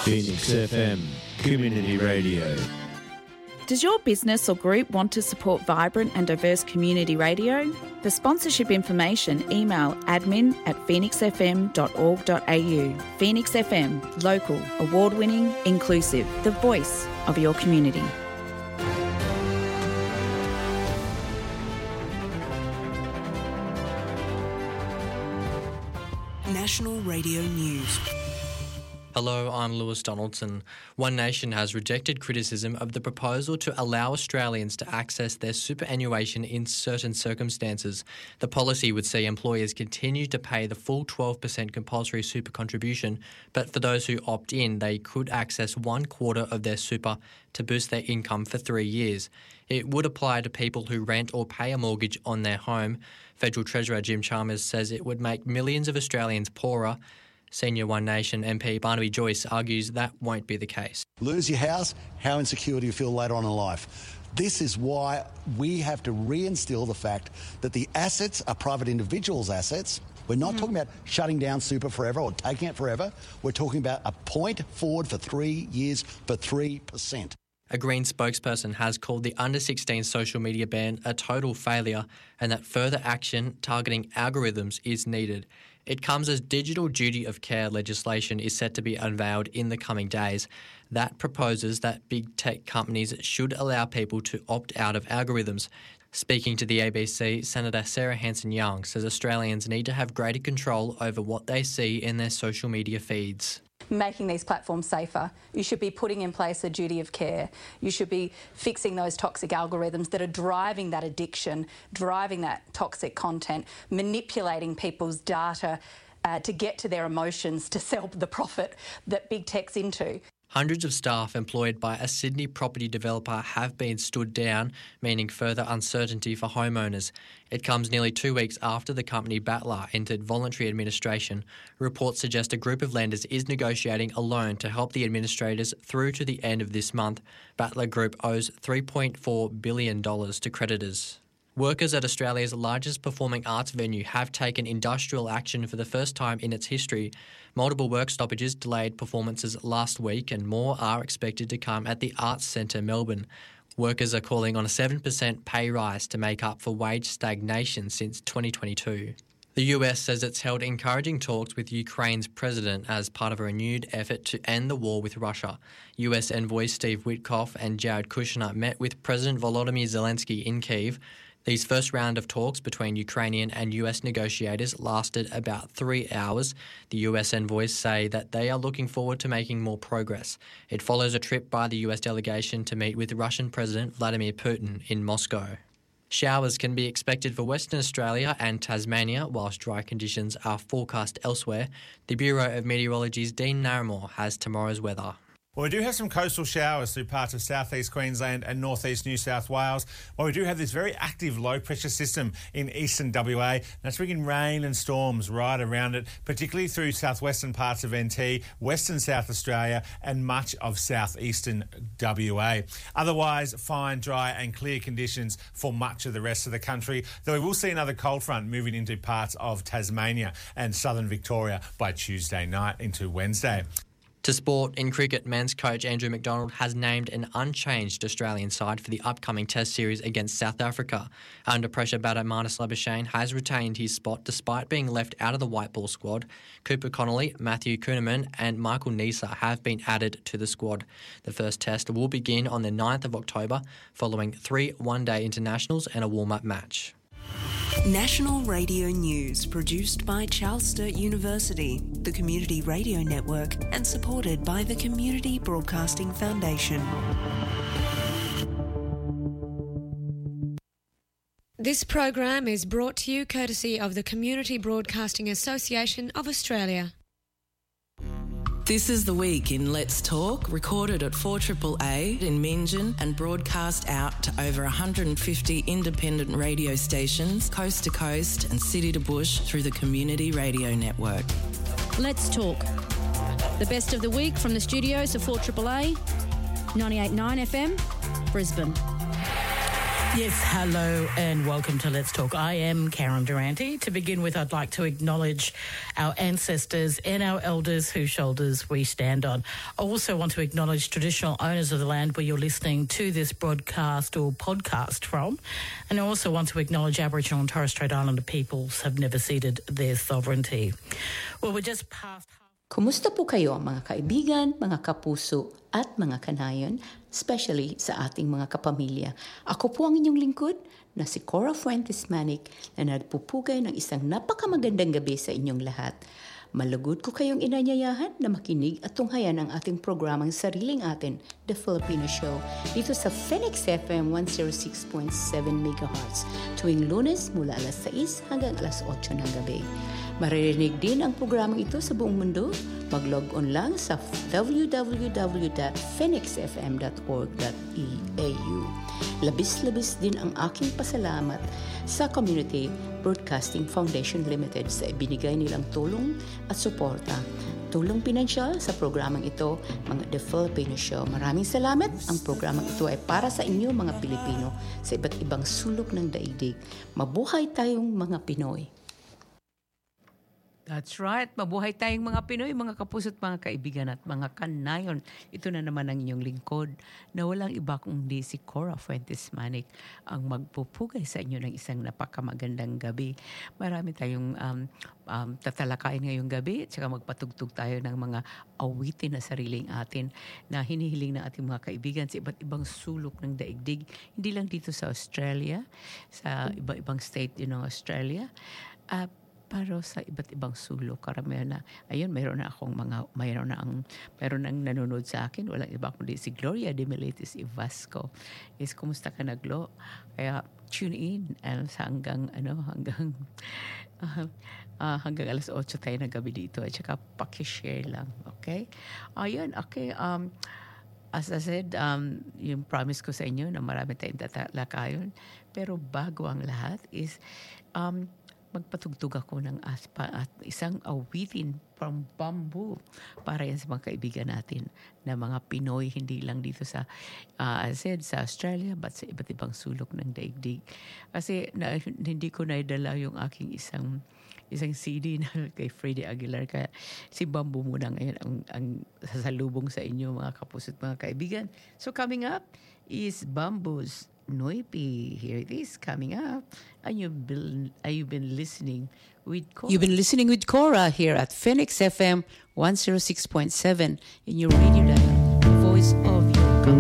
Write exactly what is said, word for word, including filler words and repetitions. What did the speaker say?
Phoenix F M, Community Radio. Does your business or group want to support vibrant and diverse community radio? For sponsorship information, email admin at phoenix f m dot org dot a u. Phoenix F M, local, award-winning, inclusive, the voice of your community. National Radio News. Hello, I'm Lewis Donaldson. One Nation has rejected criticism of the proposal to allow Australians to access their superannuation in certain circumstances. The policy would see employers continue to pay the full twelve percent compulsory super contribution, but for those who opt in, they could access one quarter of their super to boost their income for three years. It would apply to people who rent or pay a mortgage on their home. Federal Treasurer Jim Chalmers says it would make millions of Australians poorer. Senior One Nation M P Barnaby Joyce argues that won't be the case. Lose your house, how insecure do you feel later on in life? This is why we have to reinstill the fact that the assets are private individuals' assets. We're not mm-hmm. talking about shutting down super forever or taking it forever. We're talking about a point forward for three years for three percent. A Green spokesperson has called the under sixteen social media ban a total failure and that further action targeting algorithms is needed. It comes as digital duty of care legislation is set to be unveiled in the coming days. That proposes that big tech companies should allow people to opt out of algorithms. Speaking to the A B C, Senator Sarah Hanson-Young says Australians need to have greater control over what they see in their social media feeds. Making these platforms safer. You should be putting in place a duty of care. You should be fixing those toxic algorithms that are driving that addiction, driving that toxic content, manipulating people's data uh, to get to their emotions, to sell the profit that big tech's into. Hundreds of staff employed by a Sydney property developer have been stood down, meaning further uncertainty for homeowners. It comes nearly two weeks after the company Battler entered voluntary administration. Reports suggest a group of lenders is negotiating a loan to help the administrators through to the end of this month. Battler Group owes three point four billion dollars to creditors. Workers at Australia's largest performing arts venue have taken industrial action for the first time in its history. Multiple work stoppages delayed performances last week and more are expected to come at the Arts Centre Melbourne. Workers are calling on a seven percent pay rise to make up for wage stagnation since twenty twenty-two. The U S says it's held encouraging talks with Ukraine's president as part of a renewed effort to end the war with Russia. U S envoys Steve Witkoff and Jared Kushner met with President Volodymyr Zelensky in Kyiv. These first round of talks between Ukrainian and U S negotiators lasted about three hours. The U S envoys say that they are looking forward to making more progress. It follows a trip by the U S delegation to meet with Russian President Vladimir Putin in Moscow. Showers can be expected for Western Australia and Tasmania, whilst dry conditions are forecast elsewhere. The Bureau of Meteorology's Dean Naramore has tomorrow's weather. Well, we do have some coastal showers through parts of southeast Queensland and northeast New South Wales. Well, we do have this very active low-pressure system in eastern W A. That's bringing rain and storms right around it, particularly through southwestern parts of N T, western South Australia and much of southeastern W A. Otherwise, fine, dry and clear conditions for much of the rest of the country, though we will see another cold front moving into parts of Tasmania and southern Victoria by Tuesday night into Wednesday. To sport, in cricket, men's coach Andrew McDonald has named an unchanged Australian side for the upcoming Test series against South Africa. Under pressure batter Marnus Labuschagne has retained his spot despite being left out of the white ball squad. Cooper Connolly, Matthew Kuhnemann and Michael Neser have been added to the squad. The first test will begin on the ninth of October, following three one-day internationals and a warm-up match. National Radio News, produced by Charles Sturt University, the Community Radio Network, and supported by the Community Broadcasting Foundation. This program is brought to you courtesy of the Community Broadcasting Association of Australia. This is The Week in Let's Talk, recorded at four A A in Meanjin and broadcast out to over one hundred fifty independent radio stations, coast to coast and city to bush through the Community Radio Network. Let's Talk. The best of the week from the studios of four A A A, ninety-eight point nine F M, Brisbane. Yes, hello and welcome to Let's Talk. I am Karen Durante. To begin with, I'd like to acknowledge our ancestors and our elders whose shoulders we stand on. I also want to acknowledge traditional owners of the land where you're listening to this broadcast or podcast from. And I also want to acknowledge Aboriginal and Torres Strait Islander peoples have never ceded their sovereignty. Well, we're just past... Kumusta po kayo mga kaibigan, mga kapuso at mga kanayon, especially sa ating mga kapamilya. Ako po ang inyong lingkod na si Cora Fuentes Manic na nagpupugay ng isang napakamagandang gabi sa inyong lahat. Malugod ko kayong inanyayahan na makinig at tunghayan ang ating programang Sariling Atin, The Filipino Show, dito sa Phoenix F M one oh six point seven megahertz tuwing Lunes mula alas sais hanggang alas otso ng gabi. Maririnig din ang programang ito sa buong mundo. Mag-log on lang sa w w w dot phoenix f m dot org dot a u. Labis-labis din ang aking pasalamat sa Community Broadcasting Foundation Limited sa ibinigay nilang tulong at suporta. Tulong pinansyal sa programang ito, mga The Filipino Show. Maraming salamat. Ang programang ito ay para sa inyo mga Pilipino sa iba't ibang sulok ng daigdig. Mabuhay tayong mga Pinoy. That's right. Mabuhay tayong mga Pinoy, mga kapuso't mga kaibigan at mga kanayon. Ito na naman ang inyong lingkod na walang iba kundi si Cora Fuentes Manic ang magpupugay sa inyo ng isang napakamagandang gabi. Marami tayong um, um, tatalakayin ngayong gabi at saka magpatugtog tayo ng mga awitin na sariling atin na hinihiling ng ating mga kaibigan sa iba't ibang sulok ng daigdig. Hindi lang dito sa Australia, sa iba-ibang state din ng Australia. Uh, Pero sa iba't ibang sulok, karamihan na, ayun, mayroon na akong mga, mayroon na ang, mayroon nang nanonood sa akin, walang iba kundi si Gloria de Militis Ivasco. Is, kumusta ka na, Glo? Kaya, tune in, uh, sa hanggang, ano, hanggang, uh, uh, hanggang alas otso tayo na gabi dito, at saka pakishare lang, okay? Ayun, okay, um, as I said, um, yung promise ko sa inyo na marami tayong tatalakayon, pero bago ang lahat is, um, magpatugtog ako ng aspa at isang awitin from Bamboo para yan sa mga kaibigan natin na mga Pinoy, hindi lang dito sa, uh, as I said, sa Australia, but sa iba't ibang sulok ng daigdig. Kasi na, hindi ko naidala yung aking isang isang C D na kay Freddie Aguilar. Kaya si Bamboo muna ngayon ang, ang sasalubong sa inyo, mga kapuso't mga kaibigan. So coming up is Bamboo's Noipi. Here it is coming up. And you've been, uh, you've been listening with Cora. You've been listening with Cora here at Phoenix F M one oh six point seven in your radio dial, the voice of your